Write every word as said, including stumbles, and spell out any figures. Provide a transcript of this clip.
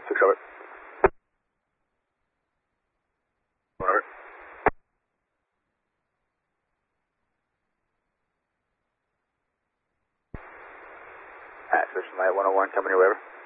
six over. Over. Alright, Switch Light one oh one, company Weber.